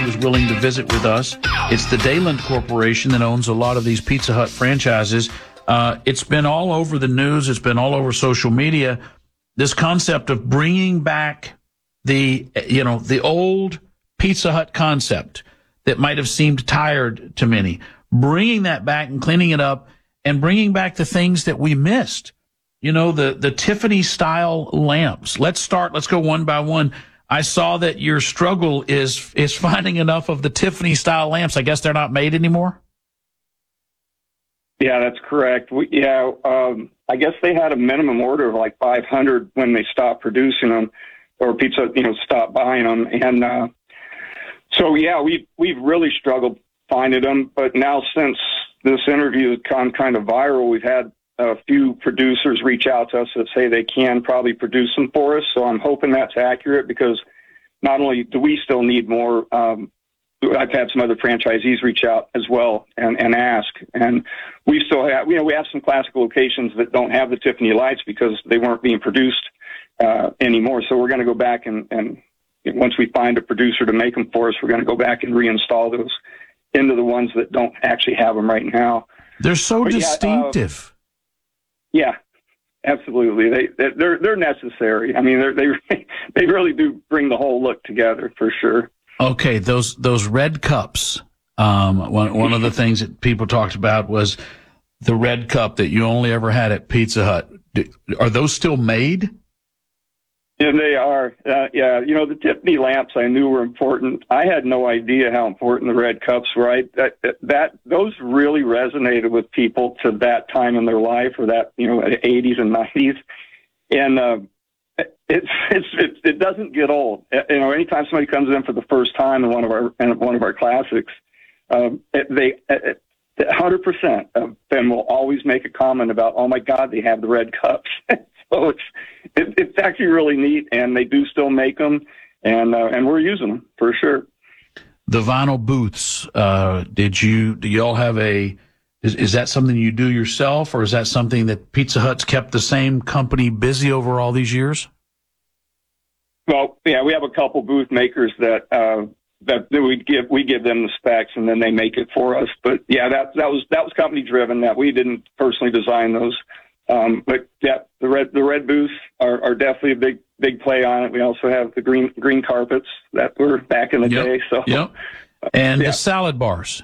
was willing to visit with us. It's the Dayland Corporation that owns a lot of these Pizza Hut franchises. It's been all over the news. It's been all over social media. This concept of bringing back the old Pizza Hut concept that might have seemed tired to many, bringing that back and cleaning it up and bringing back the things that we missed. The Tiffany style lamps. Let's go one by one. I saw that your struggle is finding enough of the Tiffany style lamps. I guess they're not made anymore. Yeah, that's correct. I guess they had a minimum order of like 500 when they stopped producing them, or Pizza, stopped buying them. And we've really struggled finding them. But now, since this interview has gone kind of viral, we've had a few producers reach out to us that say they can probably produce them for us. So I'm hoping that's accurate, because not only do we still need more, I've had some other franchisees reach out as well and ask. And we still have, we have some classic locations that don't have the Tiffany lights because they weren't being produced anymore. So we're going to go back and once we find a producer to make them for us, we're going to go back and reinstall those into the ones that don't actually have them right now. They're so distinctive. Yeah, absolutely. They're necessary. I mean, they really do bring the whole look together for sure. Okay, those red cups. One of the things that people talked about was the red cup that you only ever had at Pizza Hut. Are those still made? Yeah, they are. The Tiffany lamps I knew were important. I had no idea how important the red cups were. Those really resonated with people to that time in their life, or that, 80s and 90s. And it doesn't get old. Anytime somebody comes in for the first time in one of our classics, they 100% of them will always make a comment about, "Oh my God, they have the red cups." So it's actually really neat, and they do still make them, and we're using them for sure. The vinyl booths. Do y'all have is that something you do yourself, or is that something that Pizza Hut's kept the same company busy over all these years? Well, yeah, we have a couple booth makers that we give them the specs, and then they make it for us. But yeah, that was company driven. That we didn't personally design those. But yeah, the red booths are definitely a big play on it. We also have the green carpets that were back in the day. So and the salad bars.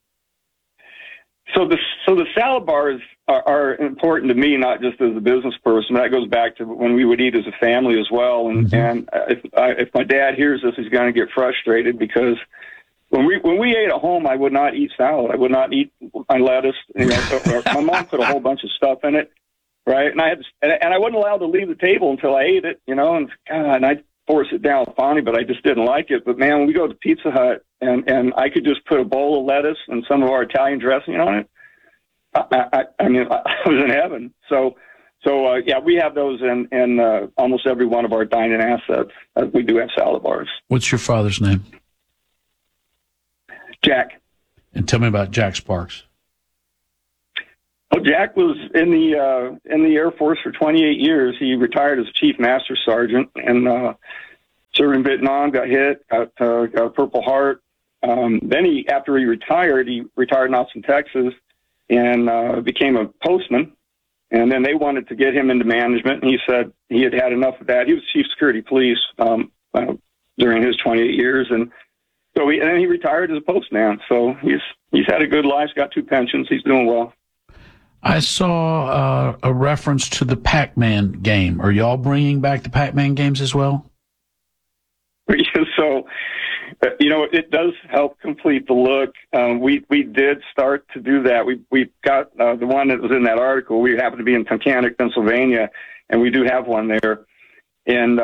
So the salad bars are important to me, not just as a business person. That goes back to when we would eat as a family as well. And if my dad hears this, he's going to get frustrated, because when we ate at home, I would not eat salad. I would not eat my lettuce. My mom put a whole bunch of stuff in it, right? And I wasn't allowed to leave the table until I ate it, and I'd force it down Fonny, but I just didn't like it. But man, when we go to Pizza Hut and I could just put a bowl of lettuce and some of our Italian dressing on it, I was in heaven. So we have those in almost every one of our dining assets. We do have salad bars. What's your father's name? Jack. And tell me about Jack Sparks. Well, Jack was in the Air Force for 28 years. He retired as a Chief Master Sergeant and served in Vietnam, got hit, got a Purple Heart. Then after he retired in Austin, Texas, and became a postman. And then they wanted to get him into management, and he said he had had enough of that. He was Chief Security Police during his 28 years, and so he retired as a postman. So he's had a good life. He's got 2 pensions. He's doing well. I saw a reference to the Pac-Man game. Are y'all bringing back the Pac-Man games as well? So, it does help complete the look. We did start to do that. We got the one that was in that article. We happen to be in Tunkhannock, Pennsylvania, and we do have one there. And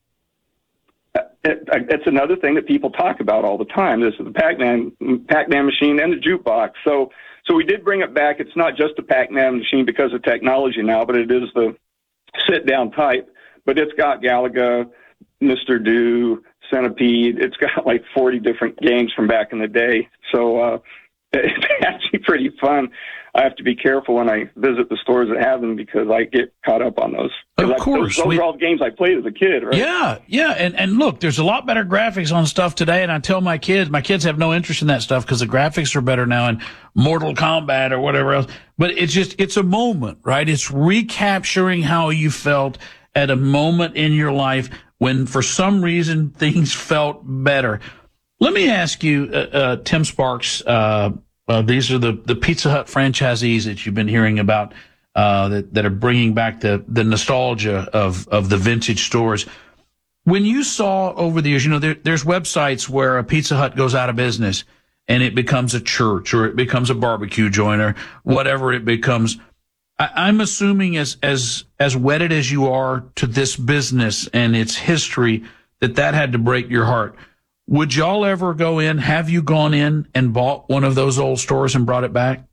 it's another thing that people talk about all the time. This is the Pac-Man machine and the jukebox. So we did bring it back. It's not just a Pac-Man machine because of technology now, but it is the sit-down type. But it's got Galaga, Mr. Do, Centipede. It's got like 40 different games from back in the day. So it's actually pretty fun. I have to be careful when I visit the stores that have them because I get caught up on those. Of course. Those are all games I played as a kid, right? Yeah. And look, there's a lot better graphics on stuff today, and I tell my kids have no interest in that stuff because the graphics are better now in Mortal Kombat or whatever else. But it's a moment, right? It's recapturing how you felt at a moment in your life when, for some reason, things felt better. Let me ask you, Tim Sparks, these are the Pizza Hut franchisees that you've been hearing about, that are bringing back the nostalgia of the vintage stores. When you saw over the years, there's websites where a Pizza Hut goes out of business and it becomes a church or it becomes a barbecue joint or whatever it becomes. I'm assuming as wedded as you are to this business and its history, that had to break your heart. Would y'all ever go in? Have you gone in and bought one of those old stores and brought it back?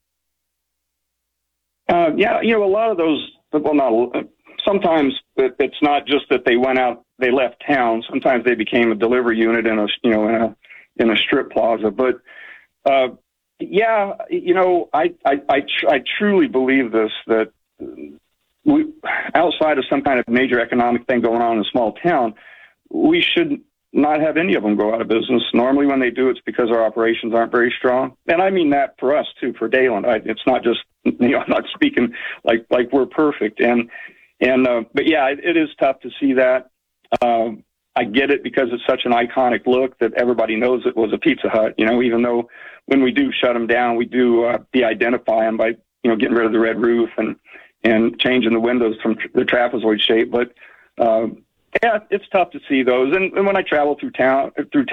Yeah, a lot of those. Well, sometimes it's not just that they went out; they left town. Sometimes they became a delivery unit in a strip plaza. But yeah, I truly believe this, that we, outside of some kind of major economic thing going on in a small town, we should not have any of them go out of business. Normally when they do, it's because our operations aren't very strong. And I mean that for us too, for Dayland. It's not just, I'm not speaking like we're perfect. But yeah, it is tough to see that. I get it because it's such an iconic look that everybody knows it was a Pizza Hut, even though when we do shut them down, we do de-identify them by, getting rid of the red roof and changing the windows from the trapezoid shape. But, yeah, it's tough to see those. And when I travel through towns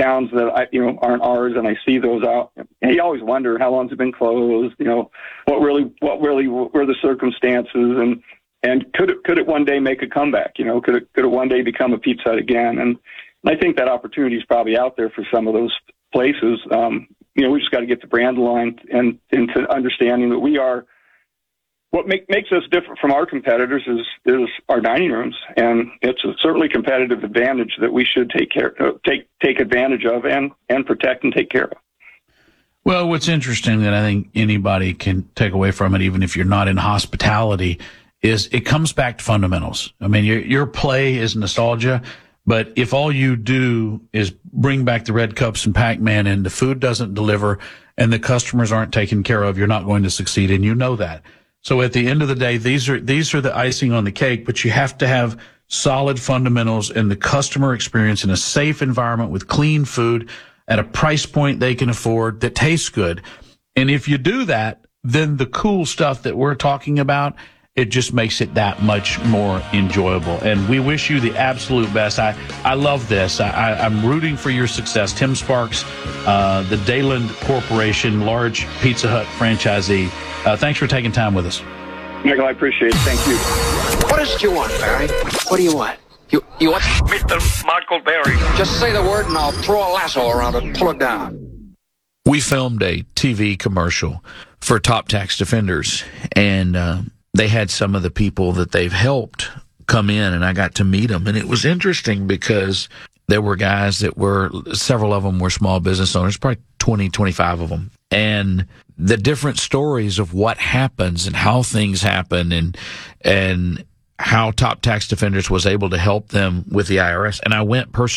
that aren't ours, and I see those out, you always wonder how long's it been closed. What really were the circumstances, and could it one day make a comeback? Could it one day become a Pizza Hut again? And I think that opportunity is probably out there for some of those places. We just got to get the brand aligned and into understanding that we are. What makes us different from our competitors is our dining rooms, and it's a certainly competitive advantage that we should take advantage of and protect and take care of. Well, what's interesting that I think anybody can take away from it, even if you're not in hospitality, is it comes back to fundamentals. I mean, your play is nostalgia, but if all you do is bring back the red cups and Pac-Man and the food doesn't deliver and the customers aren't taken care of, you're not going to succeed, and you know that. So at the end of the day, these are the icing on the cake, but you have to have solid fundamentals and the customer experience in a safe environment with clean food at a price point they can afford that tastes good. And if you do that, then the cool stuff that we're talking about, it just makes it that much more enjoyable. And we wish you the absolute best. I love this. I'm rooting for your success. Tim Sparks, the Dayland Corporation, large Pizza Hut franchisee. Thanks for taking time with us. Michael, I appreciate it. Thank you. What is it you want, Barry? What do you want? You want? Mr. Michael Berry. Just say the word and I'll throw a lasso around it and pull it down. We filmed a TV commercial for Top Tax Defenders, and they had some of the people that they've helped come in, and I got to meet them. And it was interesting because there were guys several of them were small business owners, probably 20, 25 of them. And the different stories of what happens and how things happen and how Top Tax Defenders was able to help them with the IRS. And I went personally